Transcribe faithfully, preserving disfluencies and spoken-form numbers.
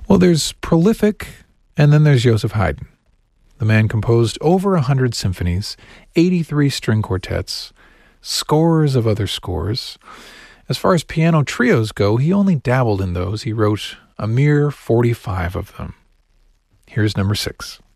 Well, there's prolific, and then there's Joseph Haydn. The man composed over a hundred symphonies, eighty-three string quartets, scores of other scores. As far as piano trios go, he only dabbled in those. He wrote a mere forty-five of them. Here's number six.